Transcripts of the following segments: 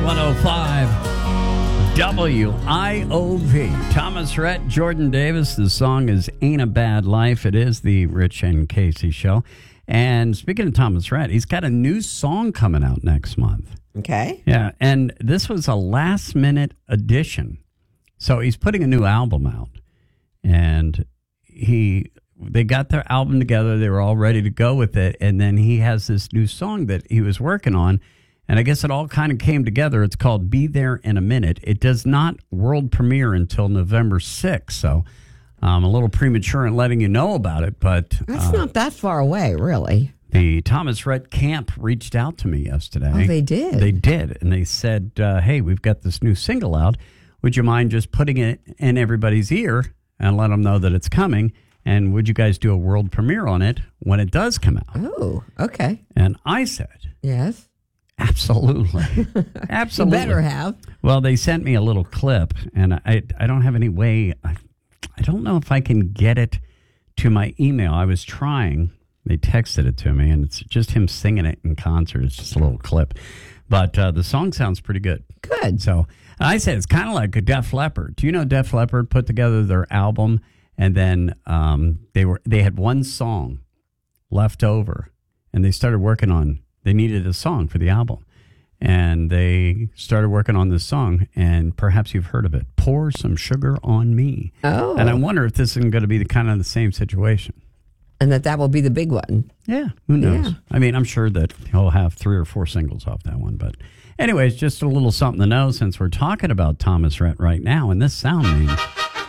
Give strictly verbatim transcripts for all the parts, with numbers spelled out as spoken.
one oh five W I O V. Thomas Rhett, Jordan Davis. The song is Ain't a Bad Life. It is the Rich and Casey Show. And speaking of Thomas Rhett, he's got a new song coming out next month. Okay. Yeah, and this was a last-minute addition. So he's putting a new album out. And he they got their album together. They were all ready to go with it. And then he has this new song that he was working on. And I guess it all kind of came together. It's called Be There in a Minute. It does not world premiere until November sixth. So I'm a little premature in letting you know about it. But That's uh, not that far away, really. The Thomas Rhett camp reached out to me yesterday. Oh, they did? They did. And they said, uh, hey, we've got this new single out. Would you mind just putting it in everybody's ear and let them know that it's coming? And would you guys do a world premiere on it when it does come out? Oh, okay. And I said, yes. Absolutely. Absolutely. You better have. Well, they sent me a little clip, and I I don't have any way. I, I don't know if I can get it to my email. I was trying. They texted it to me, and it's just him singing it in concert. It's just a little clip. But uh, the song sounds pretty good. Good. So I said it's kind of like a Def Leppard. Do you know Def Leppard put together their album, and then um, they were they had one song left over, and they started working on They needed a song for the album, and they started working on this song, and perhaps you've heard of it, Pour Some Sugar on Me. Oh. And I wonder if this isn't going to be the kind of the same situation. And that that will be the big one. Yeah, who knows? Yeah. I mean, I'm sure that he'll have three or four singles off that one. But anyways, just a little something to know since we're talking about Thomas Rhett right now, and this sound means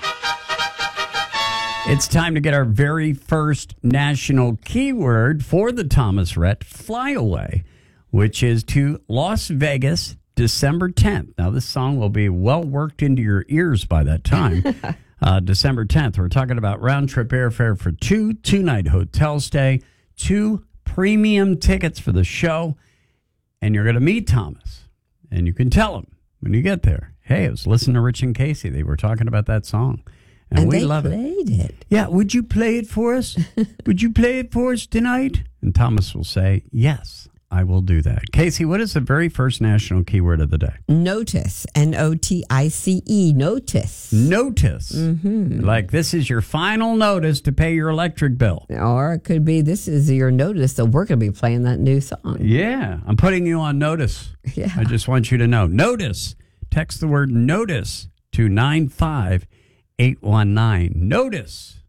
it's time to get our very first national keyword for the Thomas Rhett Flyaway, which is to Las Vegas, December tenth. Now, this song will be well worked into your ears by that time. uh, December tenth, we're talking about round-trip airfare for two, two-night hotel stay, two premium tickets for the show, and you're going to meet Thomas. And you can tell him when you get there, hey, I was listening to Rich and Casey. They were talking about that song. And, and we they love played it. it. Yeah, would you play it for us? Would you play it for us tonight? And Thomas will say, yes, I will do that. Casey, what is the very first national keyword of the day? Notice. N O T I C E. Notice. Notice. Mm-hmm. Like this is your final notice to pay your electric bill. Or it could be this is your notice that we're going to be playing that new song. Yeah, I'm putting you on notice. Yeah. I just want you to know. Notice. Text the word notice to nine five eight one nine. Notice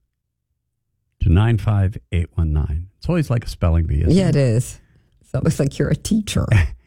to nine five eight one nine. It's always like a spelling bee, isn't yeah, it? it is. It's almost like you're a teacher.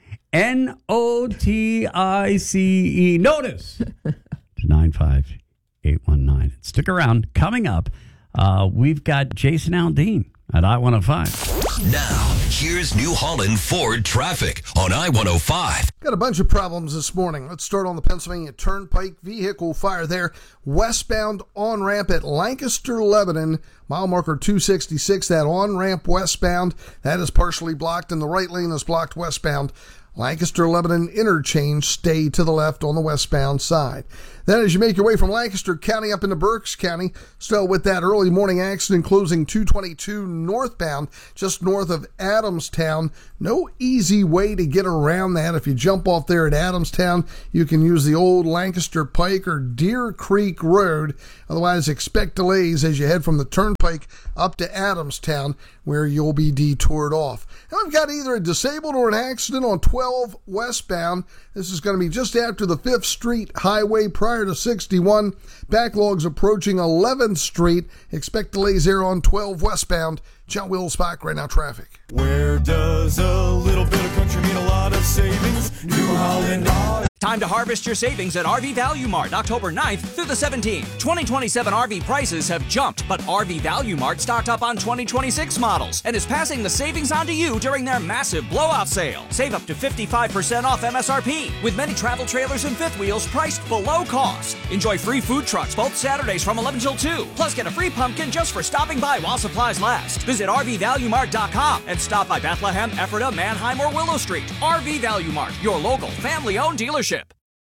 N O T I C E. Notice to nine five eight one nine. Stick around. Coming up, uh, we've got Jason Aldean at I one oh five. Now, here's New Holland Ford traffic on I one oh five. Got a bunch of problems this morning. Let's start on the Pennsylvania Turnpike. Vehicle fire there. Westbound on-ramp at Lancaster, Lebanon. Mile marker two sixty-six. That on-ramp westbound, that is partially blocked, and the right lane is blocked westbound. Lancaster, Lebanon interchange, stay to the left on the westbound side. Then as you make your way from Lancaster County up into Berks County, still with that early morning accident closing two twenty-two northbound, just north of Adamstown. No easy way to get around that. If you jump off there at Adamstown, you can use the old Lancaster Pike or Deer Creek Road. Otherwise, expect delays as you head from the Turnpike up to Adamstown, where you'll be detoured off. And we've got either a disabled or an accident on twelve westbound. This is going to be just after the fifth Street Highway prior to sixty-one. Backlogs approaching eleventh Street. Expect delays there on twelve westbound. John Wills Spike right now traffic. Where does a little bit of country mean a lot of savings? New Holland Auto. Time to harvest your savings at R V Value Mart October ninth through the seventeenth. twenty twenty-seven R V prices have jumped, but R V Value Mart stocked up on twenty twenty-six models and is passing the savings on to you during their massive blowout sale. Save up to fifty-five percent off M S R P with many travel trailers and fifth wheels priced below cost. Enjoy free food trucks both Saturdays from eleven till two. Plus get a free pumpkin just for stopping by while supplies last. Visit R V Value Mart dot com and stop by Bethlehem, Ephrata, Manheim, or Willow Street. R V Value Mart, your local family-owned dealership.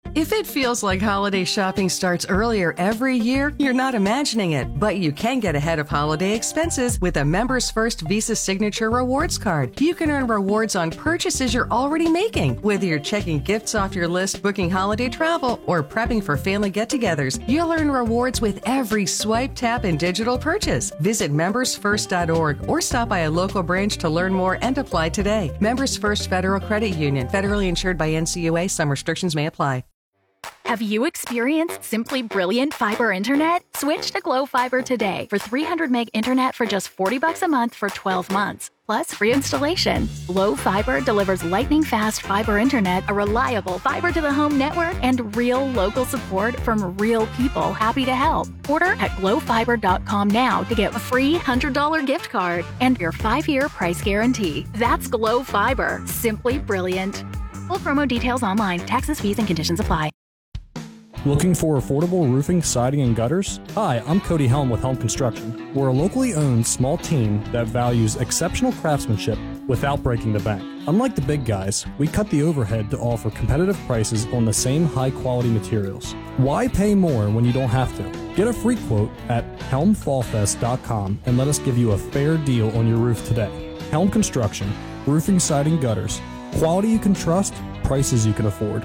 If it feels like holiday shopping starts earlier every year, you're not imagining it. But you can get ahead of holiday expenses with a Members First Visa Signature Rewards Card. You can earn rewards on purchases you're already making. Whether you're checking gifts off your list, booking holiday travel, or prepping for family get-togethers, you'll earn rewards with every swipe, tap, and digital purchase. Visit members first dot org or stop by a local branch to learn more and apply today. Members First Federal Credit Union, federally insured by N C U A. Some restrictions may apply. Have you experienced simply brilliant fiber internet? Switch to Glow Fiber today for three hundred meg internet for just forty bucks a month for twelve months, plus free installation. Glow Fiber delivers lightning fast fiber internet, a reliable fiber to the home network, and real local support from real people happy to help. Order at glow fiber dot com now to get a free one hundred dollars gift card and your five year price guarantee. That's Glow Fiber. Simply brilliant. Full promo details online. Taxes, fees, and conditions apply. Looking for affordable roofing, siding, and gutters? Hi, I'm Cody Helm with Helm Construction. We're a locally owned small team that values exceptional craftsmanship without breaking the bank. Unlike the big guys, we cut the overhead to offer competitive prices on the same high-quality materials. Why pay more when you don't have to? Get a free quote at helm fall fest dot com and let us give you a fair deal on your roof today. Helm Construction, roofing, siding, gutters. Quality you can trust, prices you can afford.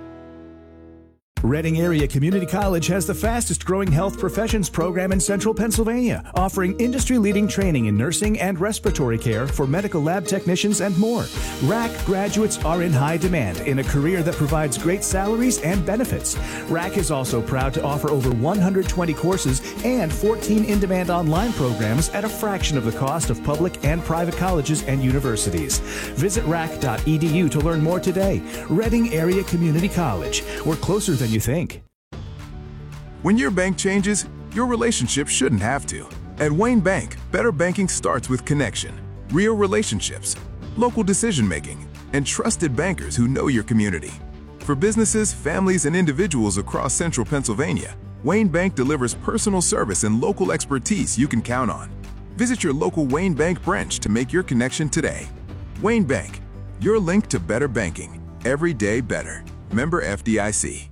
Reading Area Community College has the fastest growing health professions program in central Pennsylvania, offering industry-leading training in nursing and respiratory care for medical lab technicians and more. R A C graduates are in high demand in a career that provides great salaries and benefits. R A C is also proud to offer over one hundred twenty courses and fourteen in-demand online programs at a fraction of the cost of public and private colleges and universities. Visit rac dot e d u to learn more today. Reading Area Community College. We're closer than you think. When your bank changes, your relationship shouldn't have to. At Wayne Bank, better banking starts with connection, real relationships, local decision-making, and trusted bankers who know your community. For businesses, families, and individuals across central Pennsylvania, Wayne Bank delivers personal service and local expertise you can count on. Visit your local Wayne Bank branch to make your connection today. Wayne Bank, your link to better banking. Every day better. Member F D I C.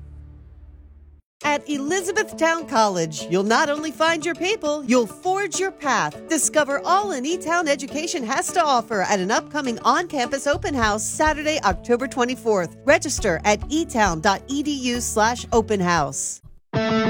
At Elizabethtown College, you'll not only find your people, you'll forge your path. Discover all an E-Town education has to offer at an upcoming on-campus open house Saturday, October twenty-fourth. Register at e town dot e d u slash open house.